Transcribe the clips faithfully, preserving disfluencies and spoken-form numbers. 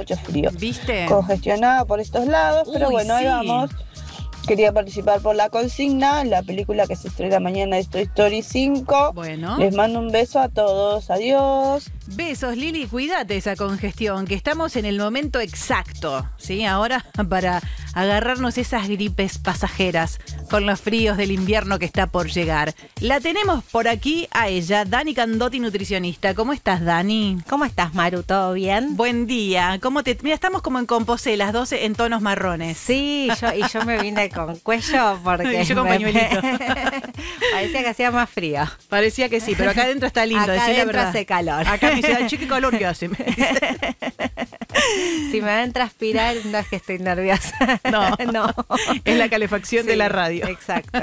mucho frío. ¿Viste? Congestionada por estos lados, Uy, pero bueno, ahí sí. vamos. Quería participar por la consigna, la película que se estrena mañana es Toy Story cinco. Bueno. Les mando un beso a todos, adiós. Besos, Lili, cuídate esa congestión, que estamos en el momento exacto, ¿sí? Ahora para agarrarnos esas gripes pasajeras con los fríos del invierno que está por llegar. La tenemos por aquí a ella, Dani Candotti, nutricionista. ¿Cómo estás, Dani? ¿Cómo estás, Maru? ¿Todo bien? Buen día. ¿Cómo te...? Mira, estamos como en Composé, las doce en tonos marrones. Sí, yo, y yo me vine con cuello porque... Y yo con me- pañuelito. Parecía que hacía más frío. Parecía que sí, pero acá adentro está lindo, Acá decir la adentro verdad. hace calor. Acá me dice, ay, che, qué calor que hace. Si me ven transpirar, no es que estoy nerviosa. No, no. Es la calefacción de Sí, la radio. Exacto.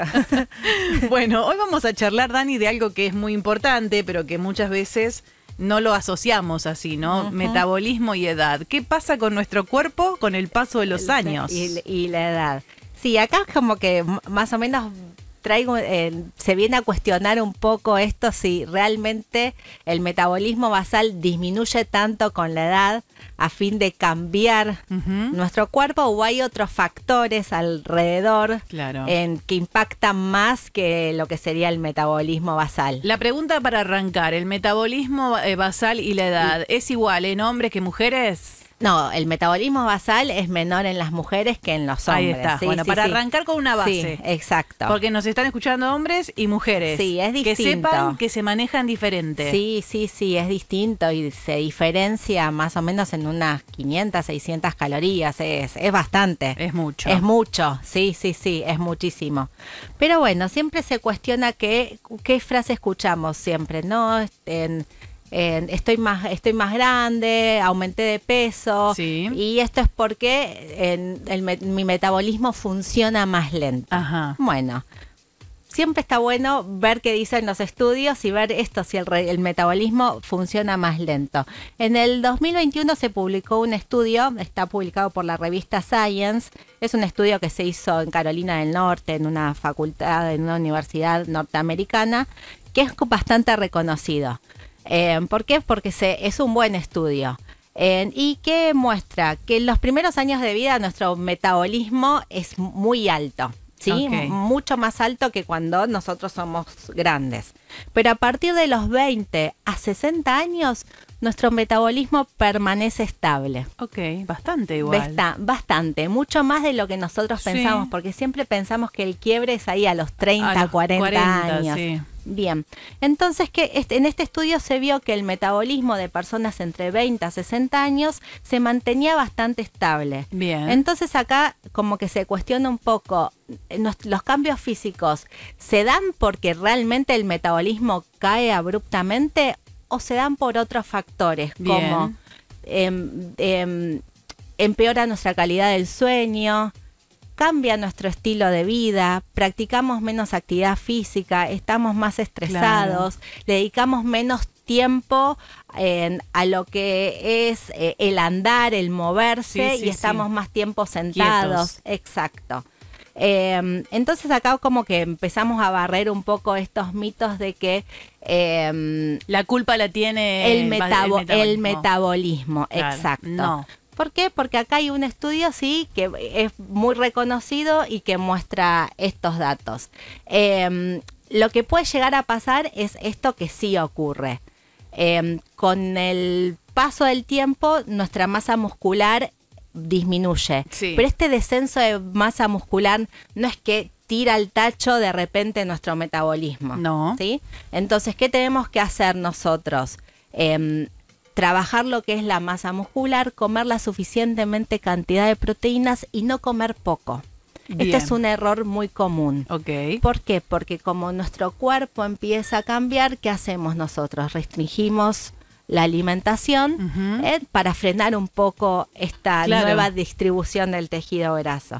Bueno, hoy vamos a charlar, Dani, de algo que es muy importante, pero que muchas veces no lo asociamos así, ¿no? Ujú. Metabolismo y edad. ¿Qué pasa con nuestro cuerpo con el paso de los años? Y, y la edad. Sí, acá es como que m- más o menos traigo, eh, se viene a cuestionar un poco esto, si realmente el metabolismo basal disminuye tanto con la edad a fin de cambiar Ujú. nuestro cuerpo, o hay otros factores alrededor Claro. en, que impactan más que lo que sería el metabolismo basal. La pregunta para arrancar, ¿el metabolismo eh, basal y la edad es igual en hombres que mujeres? No, el metabolismo basal es menor en las mujeres que en los Ahí hombres. está. Sí, Bueno, sí, para sí. arrancar con una base. Sí, exacto. Porque nos están escuchando hombres y mujeres. Sí, es Que distinto. sepan que se manejan diferente. Sí, sí, sí, es distinto y se diferencia más o menos en unas quinientas, seiscientas calorías, es, es bastante. Es mucho. Es mucho, sí, sí, sí, es muchísimo. Pero bueno, siempre se cuestiona qué, qué frase escuchamos siempre, ¿no? En, en, estoy más, estoy más grande, aumenté de peso, Sí. y esto es porque en, el, me- mi metabolismo funciona más lento. Ajá. Bueno, siempre está bueno ver qué dicen los estudios y ver esto, si el, re- el metabolismo funciona más lento. En el dos mil veintiuno se publicó un estudio, está publicado por la revista Science, es un estudio que se hizo en Carolina del Norte, en una facultad, en una universidad norteamericana, que es bastante reconocido. Eh, ¿Por qué? Porque se, es un buen estudio. Eh, y que muestra que en los primeros años de vida nuestro metabolismo es muy alto. ¿Sí? Ok. M- Mucho más alto que cuando nosotros somos grandes. Pero a partir de los veinte a sesenta años, nuestro metabolismo permanece estable. Ok, bastante igual. Basta- bastante, mucho más de lo que nosotros Sí. pensamos, porque siempre pensamos que el quiebre es ahí a los treinta, A los cuarenta, cuarenta, años. sí. Bien, entonces que este- en este estudio se vio que el metabolismo de personas entre veinte a sesenta años se mantenía bastante estable. Bien. Entonces acá como que se cuestiona un poco, eh, nos- los cambios físicos, ¿se dan porque realmente el metabolismo cae abruptamente o se dan por otros factores Bien. como em, em, empeora nuestra calidad del sueño, cambia nuestro estilo de vida, practicamos menos actividad física, estamos más estresados, le dedicamos menos tiempo en- a lo que es eh, el andar, el moverse, Sí, sí, y estamos sí. más tiempo sentados. Exacto. Eh, entonces acá como que empezamos a barrer un poco estos mitos de que eh, La culpa la tiene el, metabo- el metabolismo. metabolismo, Claro, exacto. no. ¿Por qué? Porque acá hay un estudio, sí, que es muy reconocido y que muestra estos datos. Eh, lo que puede llegar a pasar es esto que sí ocurre. Eh, con el paso del tiempo, nuestra masa muscular disminuye. Sí. Pero este descenso de masa muscular no es que tira al tacho de repente nuestro metabolismo. No. ¿Sí? Entonces, ¿qué tenemos que hacer nosotros? Em, trabajar lo que es la masa muscular, comer la suficientemente cantidad de proteínas y no comer poco. Bien. Este es un error muy común. Ok. ¿Por qué? Porque como nuestro cuerpo empieza a cambiar, ¿qué hacemos nosotros? Restringimos la alimentación Ujú. eh, para frenar un poco esta Claro. nueva distribución del tejido graso.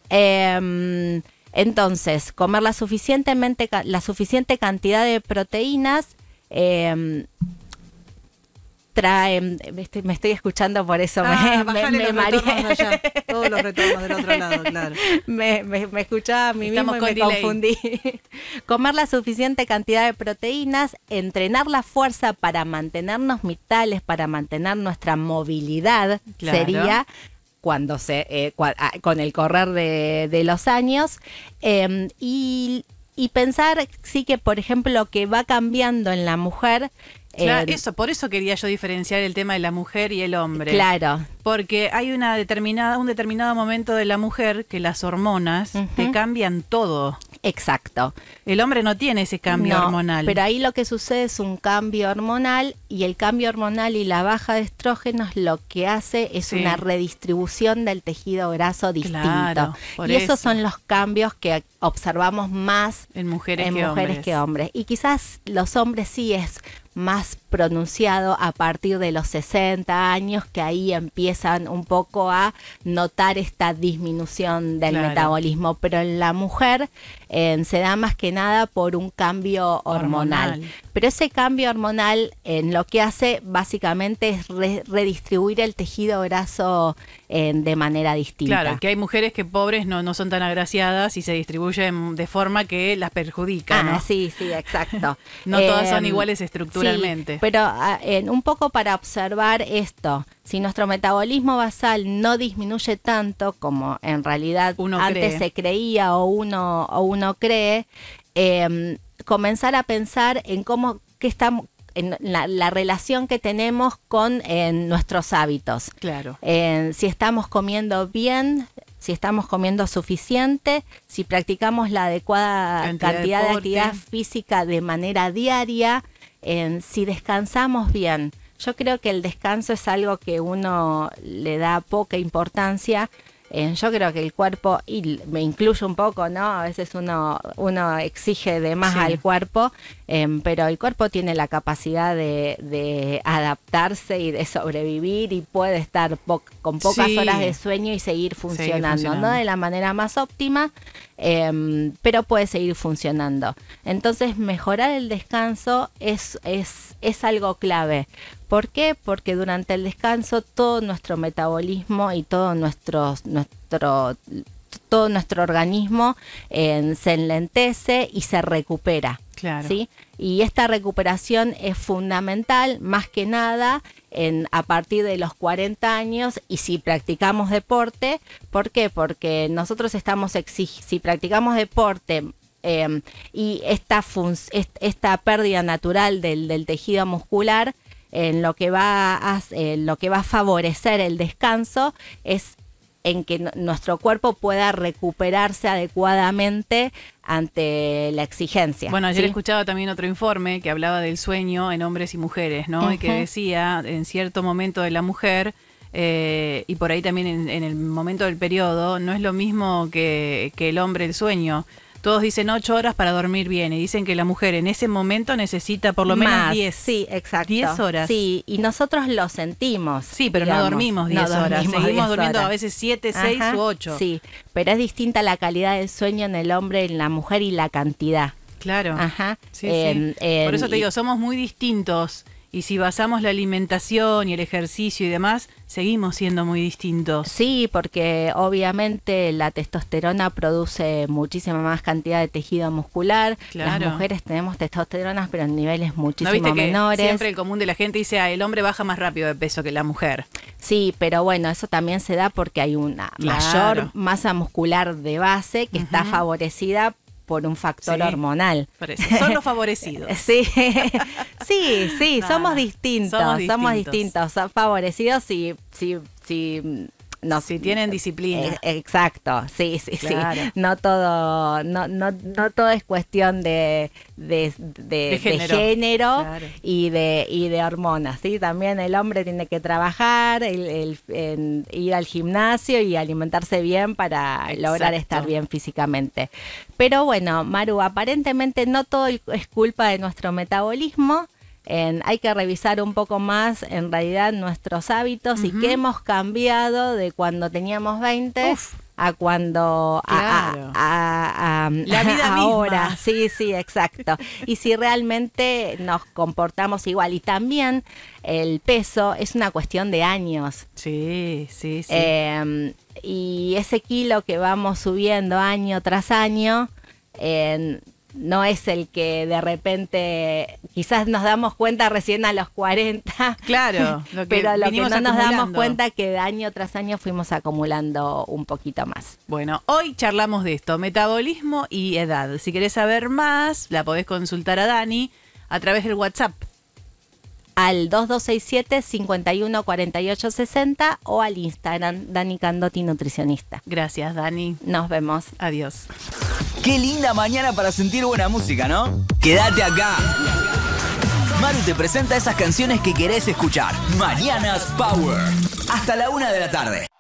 Em, entonces, comer la, suficientemente, ca- la suficiente cantidad de proteínas em, traen, me estoy, me estoy escuchando, por eso Ah, me, me, bájale me los mareé. retornos allá, todos los retornos del otro lado, claro. Me, me, me escuchaba a mí Estamos mismo y con me delay. confundí. Comer la suficiente cantidad de proteínas, entrenar la fuerza para mantenernos vitales, para mantener nuestra movilidad, Claro. sería cuando se eh, cua- ah, con el correr de, de los años, eh, y, y pensar sí que, por ejemplo, lo que va cambiando en la mujer. Claro, eh, eso, por eso quería yo diferenciar el tema de la mujer y el hombre. Claro. Porque hay una determinada, un determinado momento de la mujer que las hormonas Ujú. te cambian todo. Exacto. El hombre no tiene ese cambio No, hormonal. Pero ahí lo que sucede es un cambio hormonal, y el cambio hormonal y la baja de estrógenos lo que hace es Sí. una redistribución del tejido graso distinto. Claro, por y esos eso. son los cambios que observamos más En mujeres en que mujeres hombres. que hombres. Y quizás los hombres sí es más pronunciado a partir de los sesenta años, que ahí empiezan un poco a notar esta disminución del Claro. metabolismo, pero en la mujer eh, se da más que nada por un cambio hormonal. Hormonal. Pero ese cambio hormonal en lo que hace básicamente es re- redistribuir el tejido graso eh, de manera distinta. Claro, que hay mujeres que pobres no, no son tan agraciadas y se distribuyen de forma que las perjudica, Ah, ¿no? sí, sí, exacto. No todas son Em, iguales estructuralmente. Sí, pero ah, en, un poco para observar esto, si nuestro metabolismo basal no disminuye tanto como en realidad Uno antes cree. se creía o uno, o uno cree, eh, comenzar a pensar en cómo que estamos, en la, la relación que tenemos con eh, nuestros hábitos. Claro. Eh, si estamos comiendo bien, si estamos comiendo suficiente, si practicamos la adecuada Cantidad cantidad, de de, deporte. actividad física de manera diaria, eh, si descansamos bien. Yo creo que el descanso es algo que uno le da poca importancia. Eh, yo creo que el cuerpo, y me incluyo un poco, ¿no? A veces uno, uno exige de más Sí. al cuerpo, eh, pero el cuerpo tiene la capacidad de, de adaptarse y de sobrevivir, y puede estar po- con pocas Sí. horas de sueño y seguir funcionando, funcionando. no de la manera más óptima, eh, pero puede seguir funcionando. Entonces, mejorar el descanso es, es, es algo clave. ¿Por qué? Porque durante el descanso todo nuestro metabolismo y todo nuestro, nuestro, todo nuestro organismo eh, se enlentece y se recupera. Claro. ¿Sí? Y esta recuperación es fundamental, más que nada, en, a partir de los cuarenta años, y si practicamos deporte. ¿Por qué? Porque nosotros estamos exig- si practicamos deporte eh, y esta, fun- est- esta pérdida natural del, del tejido muscular, en lo que va a, en lo que va a favorecer el descanso es en que n- nuestro cuerpo pueda recuperarse adecuadamente ante la exigencia. Bueno, ayer ¿sí? escuchaba también otro informe que hablaba del sueño en hombres y mujeres, ¿no? Y que Ujú. decía, en cierto momento de la mujer, eh, y por ahí también en, en el momento del periodo, no es lo mismo que, que el hombre el sueño. Todos dicen ocho horas para dormir bien, y dicen que la mujer en ese momento necesita por lo menos Más, diez. Sí, exacto. diez horas. Sí, y nosotros lo sentimos. Sí, pero no digamos. dormimos diez No horas. dormimos Seguimos diez durmiendo horas. a veces siete, seis Ajá, u ocho. Sí, pero es distinta la calidad del sueño en el hombre, en la mujer, y la cantidad. Claro. Ajá. Sí, En- sí. en- Por eso te y- digo, somos muy distintos. Y si basamos la alimentación y el ejercicio y demás, seguimos siendo muy distintos. Sí, porque obviamente la testosterona produce muchísima más cantidad de tejido muscular. Claro. Las mujeres tenemos testosteronas, pero en niveles ¿No muchísimo viste que menores. siempre el común de la gente dice, ah, el hombre baja más rápido de peso que la mujer? Sí, pero bueno, eso también se da porque hay una Claro. mayor masa muscular de base que está Ujú. favorecida por un factor Sí. hormonal. Por eso, son los favorecidos. Sí, sí, sí, No, somos no, distintos, somos somos distintos. distintos, son favorecidos si, si, si, no, Si tienen disciplina. Eh, exacto, sí, sí, Claro. sí. No todo, no, no, no todo es cuestión de, de, de, de género. género, Claro. y de y de hormonas, ¿sí? También el hombre tiene que trabajar, el, el- en ir al gimnasio y alimentarse bien para lograr Exacto. estar bien físicamente. Pero bueno, Maru, aparentemente no todo es culpa de nuestro metabolismo. En- hay que revisar un poco más en realidad nuestros hábitos y Ujú. qué hemos cambiado de cuando teníamos veinte Uf. a cuando Claro. a, a- a- a- La vida ahora. misma. Sí, sí, exacto. Y si realmente nos comportamos igual. Y también el peso es una cuestión de años. Sí, sí, sí. Eh, y ese kilo que vamos subiendo año tras año eh, no es el que de repente quizás nos damos cuenta recién a los cuarenta. Claro, lo que Pero lo que vinimos no nos damos acumulando. cuenta que de año tras año fuimos acumulando un poquito más. Bueno, hoy charlamos de esto, metabolismo y edad. Si querés saber más, la podés consultar a Dani a través del WhatsApp. Al dos dos seis siete, cinco uno cuatro ocho seis cero o al Instagram Dani Candotti Nutricionista. Gracias, Dani. Nos vemos. Adiós. Qué linda mañana para sentir buena música, ¿no? Quédate acá. Maru te presenta esas canciones que querés escuchar. Mañanas Power. Hasta la una de la tarde.